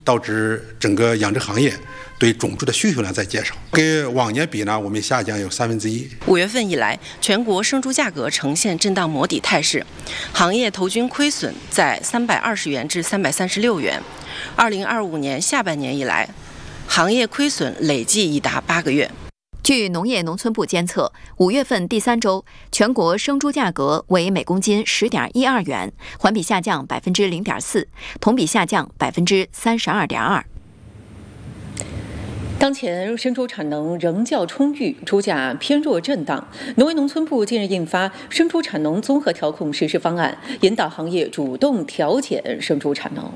导致整个养殖行业对种猪的需求量在减少，跟往年比呢，我们下降有1/3。 5月份以来，全国生猪价格呈现震荡磨底态势，行业头均亏损在320元至336元。2025年下半年以来，行业亏损累计已达8个月。 据农业农村部监测，5月份第3周，全国生猪价格为每公斤10.12元，环比下降0.4%，同比下降32.2%。 当前生猪产能仍较充裕，猪价偏弱震荡。农业农村部近日印发《生猪产能综合调控实施方案》，引导行业主动调减生猪产能。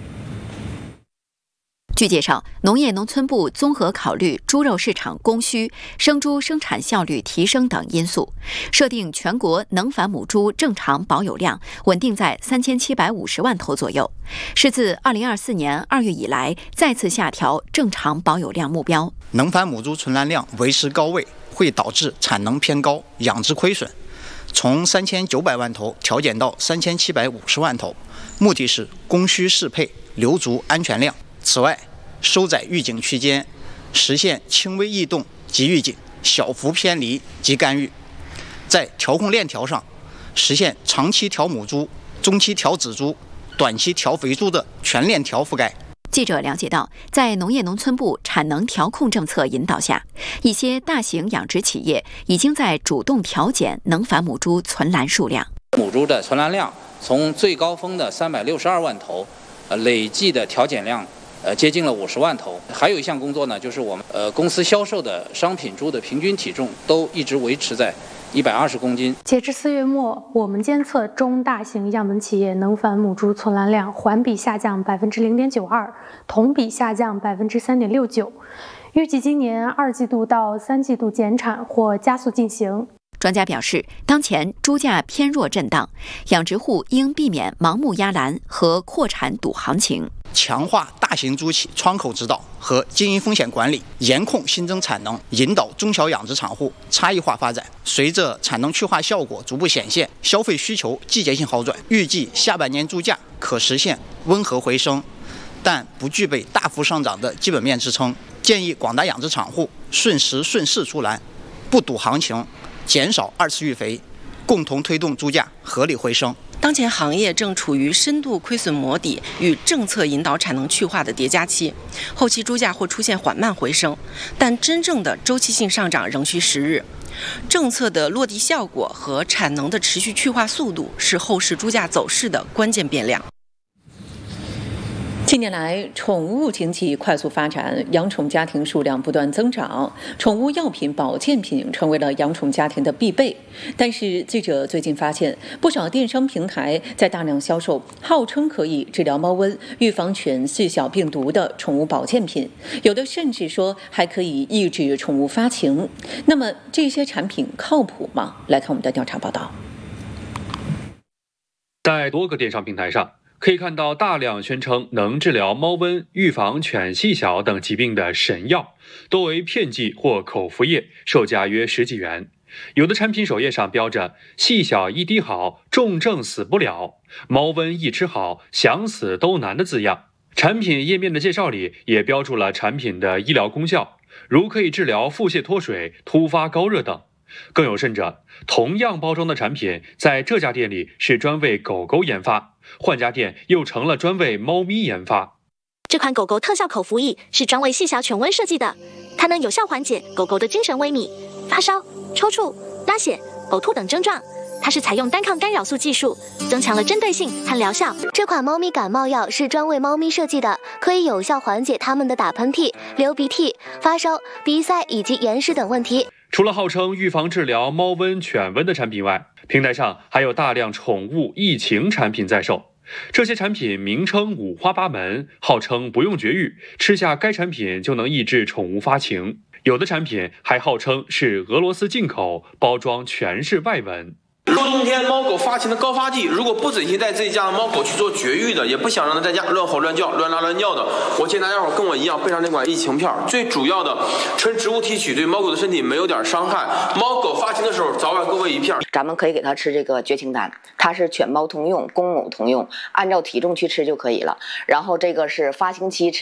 据介绍，农业农村部综合考虑猪肉市场供需、生猪生产效率提升等因素，设定全国能繁母猪正常保有量稳定在3750万头左右，是自2024年2月以来再次下调正常保有量目标。 能繁母猪存栏量维持高位，会导致产能偏高、养殖亏损，从3900万头调减到3750万头，目的是供需适配，留足安全量。此外，收窄预警区间，实现轻微异动及预警，小幅偏离及干预。在调控链条上，实现长期调母猪、中期调仔猪、短期调肥猪的全链条覆盖。 记者了解到，在农业农村部产能调控政策引导下，一些大型养殖企业已经在主动调减能繁母猪存栏数量。 母猪的存栏量从最高峰的362万头，累计的调减量接近了50万头。还有一项工作呢，就是我们公司销售的商品猪的平均体重都一直维持在120公斤。 截至4月末，我们监测中大型样本企业能繁母猪存栏量环比下降0.92%，同比下降3.69%。预计今年2季度到3季度减产或加速进行。 专家表示，当前猪价偏弱震荡，养殖户应避免盲目压栏和扩产赌行情， 强化大型猪企窗口指导和经营风险管理，严控新增产能，引导中小养殖场户差异化发展。随着产能去化效果逐步显现，消费需求季节性好转，预计下半年猪价可实现温和回升，但不具备大幅上涨的基本面支撑。建议广大养殖场户顺时顺势出栏，不赌行情，减少二次育肥，共同推动猪价合理回升。 当前行业正处于深度亏损磨底与政策引导产能去化的叠加期，后期猪价或出现缓慢回升，但真正的周期性上涨仍需时日。政策的落地效果和产能的持续去化速度是后市猪价走势的关键变量。 近年来，宠物经济快速发展，养宠家庭数量不断增长，宠物药品、保健品成为了养宠家庭的必备。但是，记者最近发现，不少电商平台在大量销售号称可以治疗猫瘟、预防犬细小病毒的宠物保健品，有的甚至说还可以抑制宠物发情。那么，这些产品靠谱吗？来看我们的调查报道。 在多个电商平台上，可以看到大量宣称能治疗猫瘟、预防犬细小等疾病的神药，多为片剂或口服液，售价约10几元。有的产品首页上标着“细小一滴好，重症死不了；猫瘟一吃好，想死都难”的字样。产品页面的介绍里也标注了产品的医疗功效，如可以治疗腹泻脱水、突发高热等。更有甚者，同样包装的产品在这家店里是专为狗狗研发，换家店又成了专为猫咪研发。 这款狗狗特效口服液是专为细小犬瘟设计的，它能有效缓解狗狗的精神萎靡、发烧、抽搐、拉血、呕吐等症状。它是采用单抗干扰素技术，增强了针对性和疗效。 这款猫咪感冒药是专为猫咪设计的，可以有效缓解它们的打喷嚏、流鼻涕、发烧、鼻塞以及眼屎等问题。 除了号称预防治疗猫瘟、犬瘟的产品外，平台上还有大量宠物疫情产品在售。这些产品名称五花八门，号称不用绝育，吃下该产品就能抑制宠物发情。有的产品还号称是俄罗斯进口，包装全是外文。 冬天猫狗发情的高发季，如果不仔细带自己家的猫狗去做绝育的，也不想让它在家乱吼乱叫、乱拉乱叫的，我建议大家伙跟我一样备上这款疫情片。最主要的，纯植物提取，对猫狗的身体没有点伤害。猫狗发情的时候，早晚各喂一片。 咱们可以给它吃这个绝情丹，它是犬猫通用、公母通用，按照体重去吃就可以了。然后这个是发情期吃。